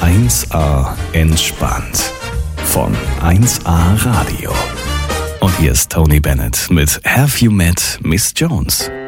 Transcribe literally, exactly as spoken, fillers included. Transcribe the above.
eins A entspannt von eins A Radio. Und hier ist Tony Bennett mit Have You Met Miss Jones?